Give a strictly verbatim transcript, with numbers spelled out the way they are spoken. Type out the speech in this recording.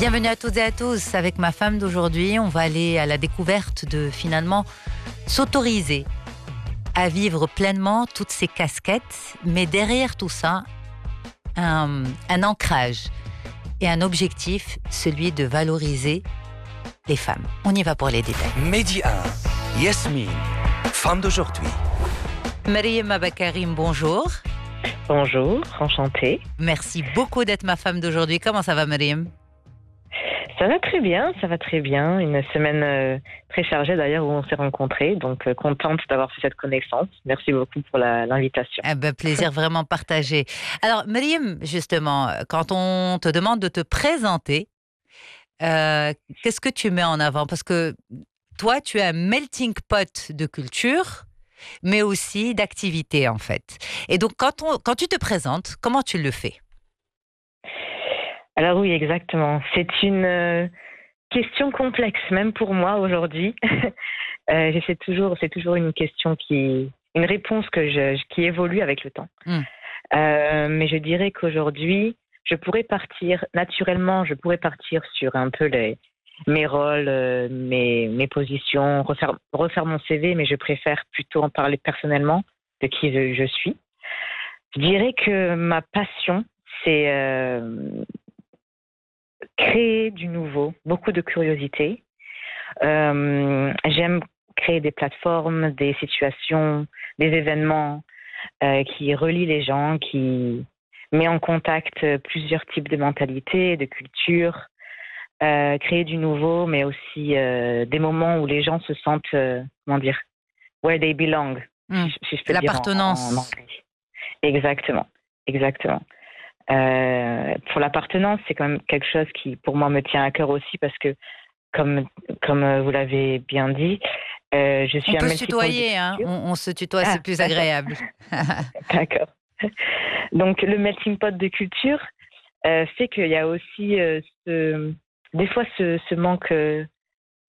Bienvenue à toutes et à tous. Avec ma femme d'aujourd'hui, on va aller à la découverte de finalement s'autoriser à vivre pleinement toutes ces casquettes, mais derrière tout ça, un, un ancrage et un objectif, celui de valoriser les femmes. On y va pour les détails. Mehdi un, Yasmine, femme d'aujourd'hui. Mariam Abakarim, bonjour. Bonjour, enchantée. Merci beaucoup d'être ma femme d'aujourd'hui. Comment ça va, Mariam ? Ça va très bien, ça va très bien. Une semaine euh, très chargée d'ailleurs où on s'est rencontrés, donc euh, contente d'avoir fait cette connaissance. Merci beaucoup pour la, l'invitation. Eh ben, plaisir vraiment partagé. Alors, Mariam, justement, quand on te demande de te présenter, euh, qu'est-ce que tu mets en avant ? Parce que toi, tu es un melting pot de culture, mais aussi d'activité, en fait. Et donc, quand, on, quand tu te présentes, comment tu le fais ? Alors oui, exactement. C'est une euh, question complexe, même pour moi aujourd'hui. euh, j'essaie toujours, c'est toujours une question qui, une réponse que je, qui évolue avec le temps. Mm. Euh, mais je dirais qu'aujourd'hui, je pourrais partir naturellement, je pourrais partir sur un peu les, mes rôles, euh, mes, mes positions, refaire, refaire mon C V, mais je préfère plutôt en parler personnellement de qui je, je suis. Je dirais que ma passion, c'est euh, créer du nouveau, beaucoup de curiosité. Euh, j'aime créer des plateformes, des situations, des événements euh, qui relient les gens, qui met en contact plusieurs types de mentalités, de cultures, euh, créer du nouveau, mais aussi euh, des moments où les gens se sentent, euh, comment dire, where they belong, mmh. si, si je peux l'appartenance. dire en, en anglais. Exactement, exactement. Euh, pour l'appartenance, c'est quand même quelque chose qui, pour moi, me tient à cœur aussi parce que, comme, comme vous l'avez bien dit, euh, je suis on un peut se tutoyer, hein. on, on se tutoie, ah, c'est plus d'accord. agréable. D'accord. Donc, le melting pot de culture euh, fait qu'il y a aussi euh, ce, des fois ce, ce manque euh,